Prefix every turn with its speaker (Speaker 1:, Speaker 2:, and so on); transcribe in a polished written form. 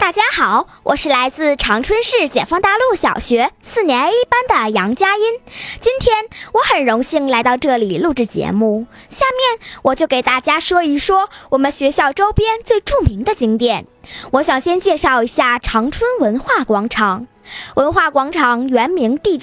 Speaker 1: 大家好，我是来自长春市解放大路小学4年 A 班的杨佳音。今天我很荣幸来到这里录制节目，下面我就给大家说一说我们学校周边最著名的景点。我想先介绍一下长春文化广场。文化广场原名地